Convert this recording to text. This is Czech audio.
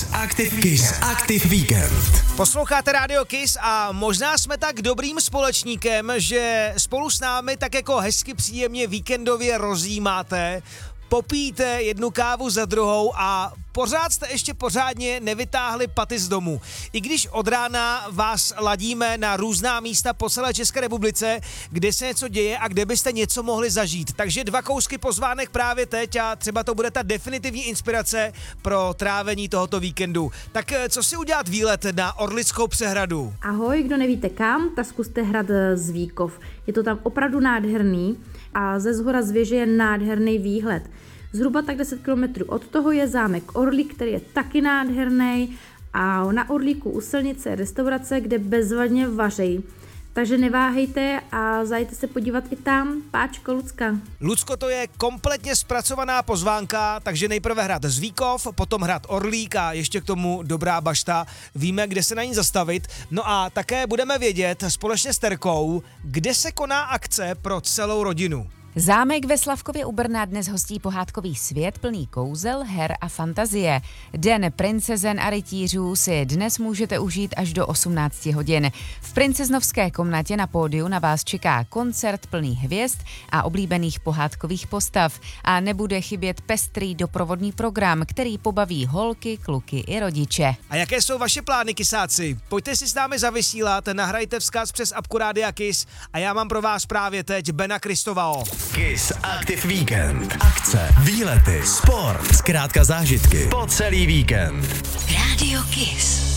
Kiss Active Weekend. Posloucháte Radio Kiss a možná jsme tak dobrým společníkem, že spolu s námi tak jako hezky příjemně víkendově rozjímáte, popíte jednu kávu za druhou a pořád jste ještě pořádně nevytáhli paty z domu. I když od rána vás ladíme na různá místa po celé České republice, kde se něco děje a kde byste něco mohli zažít. Takže 2 kousky pozvánek právě teď a třeba to bude ta definitivní inspirace pro trávení tohoto víkendu. Tak co si udělat výlet na Orlickou přehradu? Ahoj, kdo nevíte kam, tak zkuste hrad Zvíkov. Je to tam opravdu nádherný a ze shora z věže je nádherný výhled. Zhruba tak 10 km od toho je zámek Orlík, který je taky nádherný a na Orlíku u silnice je restaurace, kde bezvadně vařejí. Takže neváhejte a zajďte se podívat i tam. Páčko, Lucka. Lucko, to je kompletně zpracovaná pozvánka, takže nejprve hrad Zvíkov, potom hrad Orlík a ještě k tomu dobrá bašta. Víme, kde se na ní zastavit. No a také budeme vědět společně s Terkou, kde se koná akce pro celou rodinu. Zámek ve Slavkově u Brna dnes hostí pohádkový svět plný kouzel, her a fantazie. Den princezen a rytířů si dnes můžete užít až do 18 hodin. V princeznovské komnatě na pódiu na vás čeká koncert plný hvězd a oblíbených pohádkových postav a nebude chybět pestrý doprovodný program, který pobaví holky, kluky i rodiče. A jaké jsou vaše plány, kysáci? Pojďte si s námi zavysílat, nahrajte vzkaz přes apku Rádia Kiss a já mám pro vás právě teď Bena Kristovao. Kiss Active Weekend. Akce, výlety, sport, zkrátka zážitky po celý víkend. Radio Kiss.